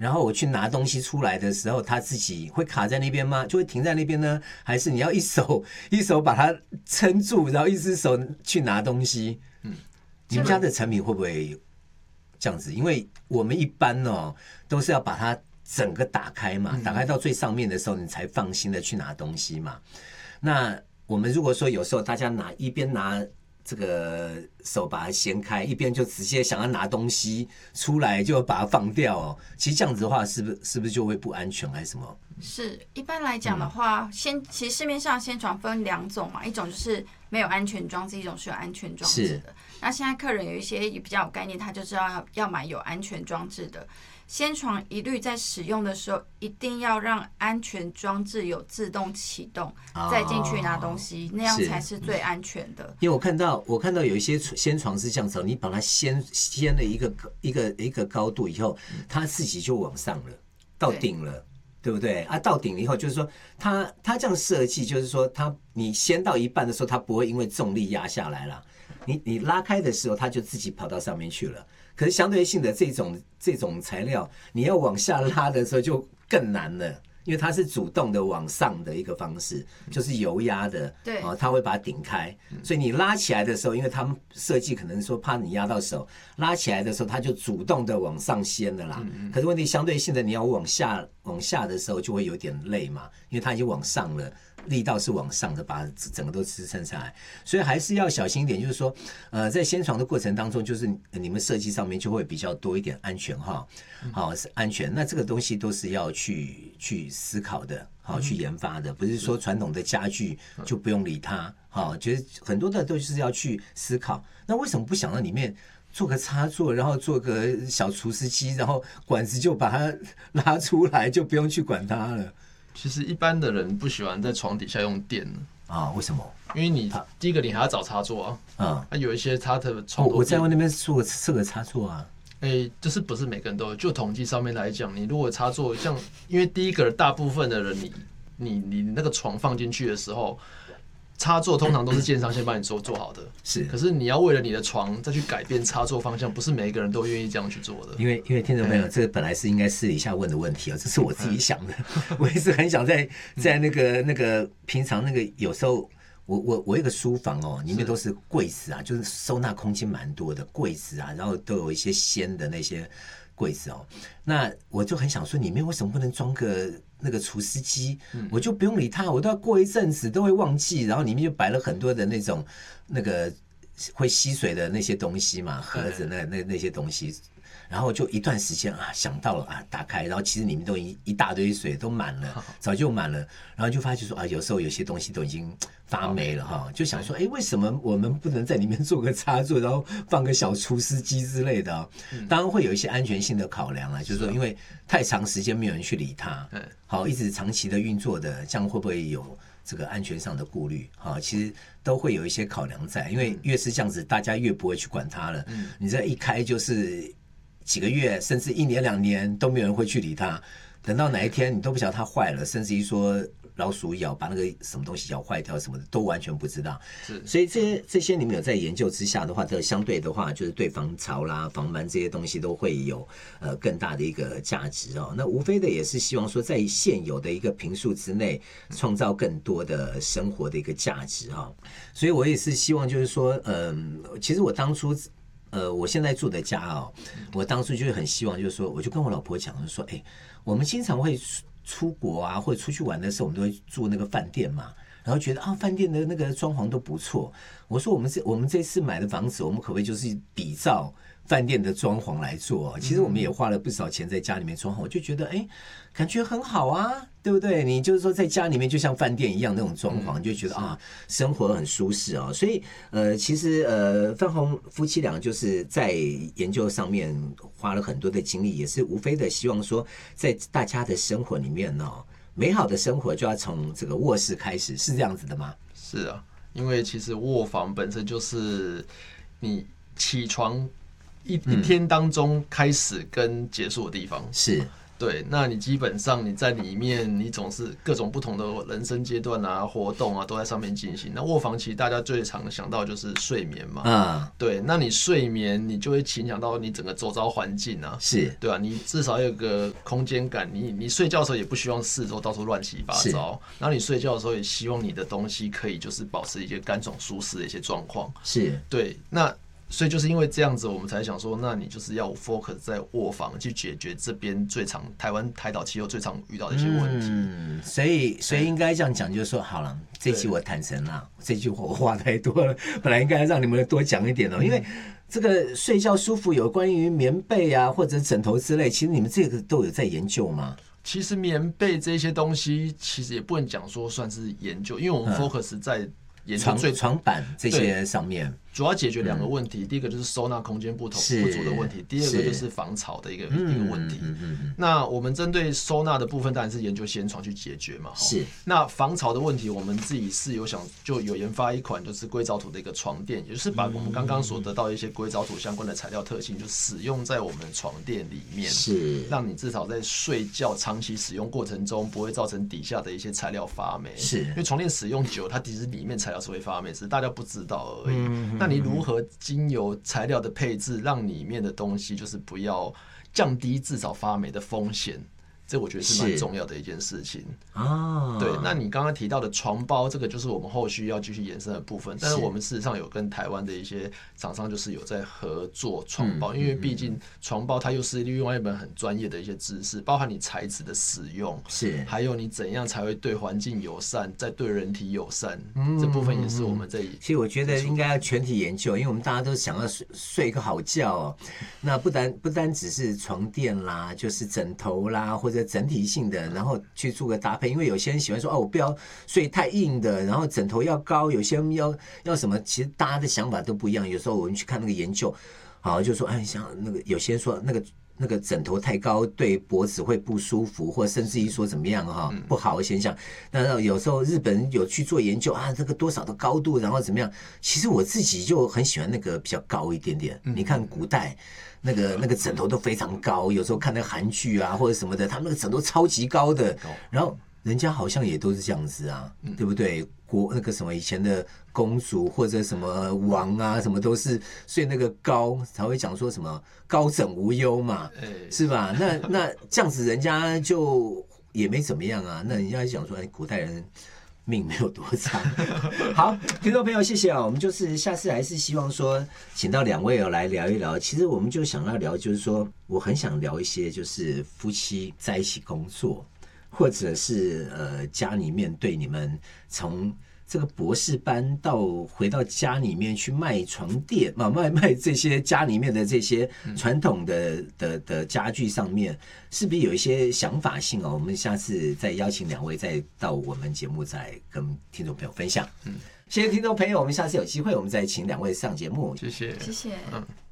然后我去拿东西出来的时候，它自己会卡在那边吗？就会停在那边呢？还是你要一手把它撑住，然后一只手去拿东西？你们家的产品会不会这样子？因为我们一般都是要把它整个打开嘛，打开到最上面的时候，你才放心的去拿东西嘛。那我们如果说有时候大家一边拿这个手把它掀开，一边就直接想要拿东西出来就把它放掉其实这样子的话是不是就会不安全还是什么？ 是，一般来讲的话，其实市面上掀床分2种嘛，一种就是没有安全装置，一种是有安全装置的。那现在客人有一些也比较有概念，他就知道要买有安全装置的。掀床一律在使用的时候，一定要让安全装置有自动启动，再进去拿东西，那样才是最安全的。 因为我看到有一些掀床是这样子，你把它掀了一个高度以后，它自己就往上了，到顶了。对不对啊？到顶了以后，就是说它这样设计，就是说你掀到一半的时候，它不会因为重力压下来了。你拉开的时候，它就自己跑到上面去了。可是相对性的这种材料，你要往下拉的时候就更难了，因为它是主动的往上的一个方式，就是油压的， 对， 它会把它顶开，所以你拉起来的时候，因为他们设计可能说怕你压到手，拉起来的时候它就主动的往上掀了啦。可是问题相对性的，你要往下的时候就会有点累嘛，因为它已经往上了。力道是往上的，把整个都支撑下来，所以还是要小心一点。就是说，在掀床的过程当中，就是你们设计上面就会比较多一点安全哈，好是安全。那这个东西都是要去思考的，好去研发的，不是说传统的家具就不用理它，好，觉得很多的都是要去思考。那为什么不想让里面做个插座，然后做个小除湿机，然后管子就把它拉出来，就不用去管它了？ 其实一般的人不喜欢在床底下用电啊？为什么？ 因为你第一个你还要找插座有一些它的床头我在那边做个插座啊。 就是不是每个人都有。就统计上面来讲，你如果插座像，因为第一个大部分的人，你那个床放进去的时候，插座通常都是建商先帮你做好的， 是。 可是你要为了你的床再去改变插座方向，不是每一个人都愿意这样去做的。 因为听众朋友，这个本来是应该私底下问的问题这是我自己想的。我也是很想在那个平常那个有时候我有个书房里面都是柜子啊，就是收纳空间蛮多的柜子啊，然后都有一些掀的那些柜子那我就很想说，里面为什么不能装个那个除湿机？我就不用理它，我都要过一阵子都会忘记，然后里面就摆了很多的那个会吸水的那些东西嘛，盒子那些东西。然后就一段时间想到了打开，然后其实里面都一大堆水都满了，早就满了，然后就发觉说有时候有些东西都已经发霉了就想说为什么我们不能在里面做个插座，然后放个小除湿机之类的当然会有一些安全性的考量啦，就是说因为太长时间没有人去理它，好一直长期的运作的，这样会不会有这个安全上的顾虑其实都会有一些考量在，因为越是这样子，大家越不会去管它了。你这一开就是几个月甚至1年2年都没有人会去理它，等到哪一天你都不晓得它坏了，甚至于说老鼠咬把那个什么东西咬坏掉什么的都完全不知道。所以这些你们有在研究之下的话，相对的话就是对防潮啦防螨这些东西都会有更大的一个价值那无非的也是希望说在现有的一个坪数之内创造更多的生活的一个价值所以我也是希望就是说其实我当初我现在住的家我当初就是很希望，就是说，我就跟我老婆讲说，我们经常会出国啊，或者出去玩的时候，我们都会住那个饭店嘛，然后觉得饭店的那个装潢都不错。我说我们这次买的房子，我们可不可以就是比照饭店的装潢来做？其实我们也花了不少钱在家里面装潢，我就觉得感觉很好啊，对不对？你就是说在家里面就像饭店一样那种装潢，就觉得生活很舒适所以其实范宏夫妻俩就是在研究上面花了很多的精力，也是无非的希望说在大家的生活里面美好的生活就要从这个卧室开始，是这样子的吗？ 是啊，因为其实卧房本身就是你起床一天当中开始跟结束的地方。 是对，那你基本上你在里面，你总是各种不同的人生阶段啊、活动啊，都在上面进行。那卧房其实大家最常想到就是睡眠嘛，对，那你睡眠，你就会影响到你整个周遭环境啊， 是对啊，你至少有个空间感，你睡觉的时候也不希望四周到处乱七八糟，然后你睡觉的时候也希望你的东西可以就是保持一些干爽舒适的一些状况， 是对，那。所以就是因为这样子，我们才想说，那你就是要 focus 在卧房去解决这边最常台岛气候最常遇到的一些问题。 所以应该这样讲，就是说好了，这期我坦诚啦，这句我话太多了，本来应该让你们多讲一点因为这个睡觉舒服有关于棉被啊或者枕头之类，其实你们这个都有在研究吗？ 其实棉被这些东西，其实也不能讲说算是研究，因为我们 focus 在研究床板这些上面。 主要解决2个问题，第一个就是收纳空间不足的问题，第二个就是防潮的一个问题。那我们针对收纳的部分，当然是研究掀床去解决嘛。 是。 那防潮的问题，我们自己是就有研发一款就是硅藻土的一个床垫，也就是把我们刚刚所得到的一些硅藻土相关的材料特性，就使用在我们的床垫里面， 是让你至少在睡觉长期使用过程中，不会造成底下的一些材料发霉。 是。 因为床垫使用久，它其实里面材料是会发霉，只是大家不知道而已。那你如何经由材料的配置，让里面的东西就是不要降低至少发霉的风险？这我觉得是蛮重要的一件事情啊。对，那你刚刚提到的床包，这个就是我们后续要继续延伸的部分。但是我们事实上有跟台湾的一些厂商就是有在合作床包，因为毕竟床包它又是另外一本很专业的一些知识，包含你材质的使用， 是还有你怎样才会对环境友善，再对人体友善，这部分也是我们在。 其实我觉得应该要全体研究，因为我们大家都想要睡一个好觉那不单只是床垫啦，就是枕头啦，或者整体性的，然后去做个搭配。因为有些人喜欢说我不要睡太硬的，然后枕头要高，有些人要什么，其实大家的想法都不一样。有时候我们去看那个研究，就说像那个有些人说那个枕头太高对脖子会不舒服，或甚至于说怎么样不好的现象。那有时候日本人有去做研究这个多少的高度，然后怎么样？其实我自己就很喜欢那个比较高一点点。你看古代那个枕头都非常高，有时候看那个韩剧啊或者什么的，他们那个枕头超级高的，然后人家好像也都是这样子对不对？那个什么以前的公主或者什么王啊，什么都是睡那个高，才会讲说什么高枕无忧嘛，是吧？那这样子人家就也没怎么样那人家讲说古代人命没有多长。好，听众朋友，谢谢我们就是下次还是希望说请到2位来聊一聊。其实我们就想要聊，就是说我很想聊一些就是夫妻在一起工作，或者是家里面对你们从这个博士班到回到家里面去卖床垫卖这些家里面的这些传统的家具上面，是不是有一些想法性我们下次再邀请2位再到我们节目再跟听众朋友分享。谢谢听众朋友，我们下次有机会我们再请2位上节目。 谢谢。